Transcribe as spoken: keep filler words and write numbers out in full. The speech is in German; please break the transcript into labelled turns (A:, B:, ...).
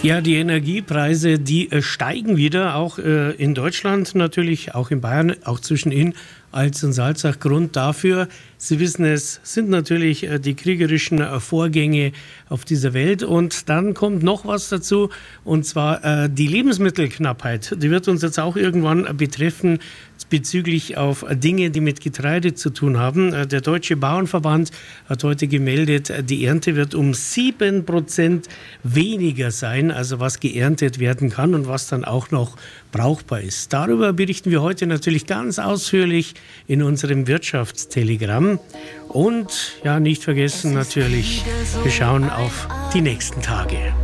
A: Ja, die Energiepreise, die äh, steigen wieder, auch äh, in Deutschland natürlich, auch in Bayern, auch zwischen Inn, Alz und Salzach. Grund dafür, Sie wissen es, sind natürlich äh, die kriegerischen äh, Vorgänge auf dieser Welt. Und dann kommt noch was dazu, und zwar äh, die Lebensmittelknappheit. Die wird uns jetzt auch irgendwann äh, betreffen, bezüglich auf Dinge, die mit Getreide zu tun haben. Der Deutsche Bauernverband hat heute gemeldet, die Ernte wird um sieben Prozent weniger sein, also was geerntet werden kann und was dann auch noch brauchbar ist. Darüber berichten wir heute natürlich ganz ausführlich in unserem Wirtschaftstelegramm. Und ja, nicht vergessen natürlich, wir schauen auf die nächsten Tage.